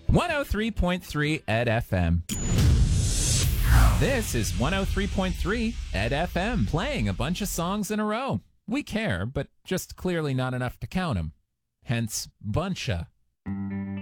103.3 Ed FM. This is 103.3 Ed FM, playing a bunch of songs in a row. We care, but just clearly not enough to count them. Hence, buncha.